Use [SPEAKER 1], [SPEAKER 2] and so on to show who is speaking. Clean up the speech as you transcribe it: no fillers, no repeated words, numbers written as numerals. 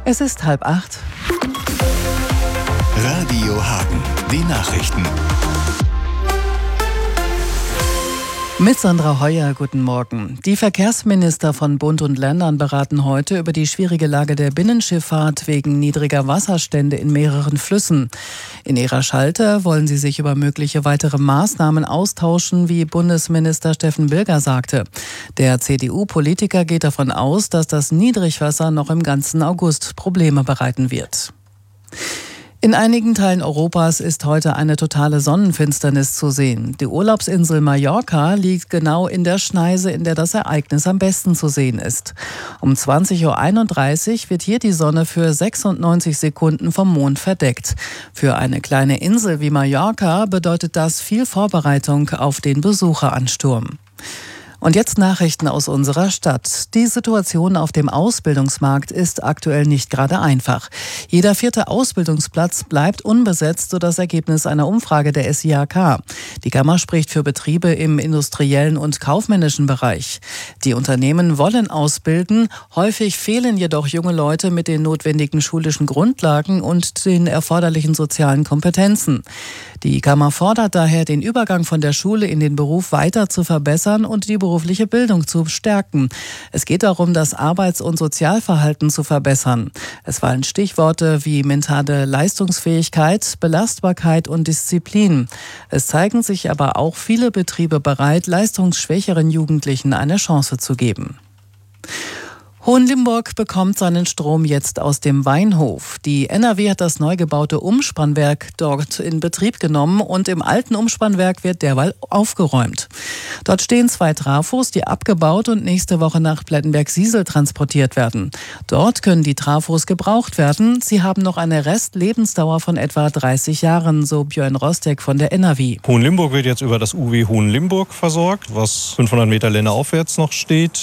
[SPEAKER 1] Es ist 7:30.
[SPEAKER 2] Radio Hagen, die Nachrichten.
[SPEAKER 1] Mit Sandra Heuer, guten Morgen. Die Verkehrsminister von Bund und Ländern beraten heute über die schwierige Lage der Binnenschifffahrt wegen niedriger Wasserstände in mehreren Flüssen. In ihrer Schalte wollen sie sich über mögliche weitere Maßnahmen austauschen, wie Bundesminister Steffen Bilger sagte. Der CDU-Politiker geht davon aus, dass das Niedrigwasser noch im ganzen August Probleme bereiten wird. In einigen Teilen Europas ist heute eine totale Sonnenfinsternis zu sehen. Die Urlaubsinsel Mallorca liegt genau in der Schneise, in der das Ereignis am besten zu sehen ist. Um 20:31 Uhr wird hier die Sonne für 96 Sekunden vom Mond verdeckt. Für eine kleine Insel wie Mallorca bedeutet das viel Vorbereitung auf den Besucheransturm. Und jetzt Nachrichten aus unserer Stadt. Die Situation auf dem Ausbildungsmarkt ist aktuell nicht gerade einfach. Jeder 4. Ausbildungsplatz bleibt unbesetzt, so das Ergebnis einer Umfrage der SIHK. Die Kammer spricht für Betriebe im industriellen und kaufmännischen Bereich. Die Unternehmen wollen ausbilden, häufig fehlen jedoch junge Leute mit den notwendigen schulischen Grundlagen und den erforderlichen sozialen Kompetenzen. Die Kammer fordert daher, den Übergang von der Schule in den Beruf weiter zu verbessern und die berufliche Bildung zu stärken. Es geht darum, das Arbeits- und Sozialverhalten zu verbessern. Es fallen Stichworte wie mentale Leistungsfähigkeit, Belastbarkeit und Disziplin. Es zeigen sich aber auch viele Betriebe bereit, leistungsschwächeren Jugendlichen eine Chance zu geben. Hohenlimburg bekommt seinen Strom jetzt aus dem Weinhof. Die NRW hat das neu gebaute Umspannwerk dort in Betrieb genommen und im alten Umspannwerk wird derweil aufgeräumt. Dort stehen 2 Trafos, die abgebaut und nächste Woche nach Plettenberg-Siesel transportiert werden. Dort können die Trafos gebraucht werden. Sie haben noch eine Restlebensdauer von etwa 30 Jahren, so Björn Rostek von der NRW.
[SPEAKER 3] Hohenlimburg wird jetzt über das UW Hohenlimburg versorgt, was 500 Meter länderaufwärts noch steht.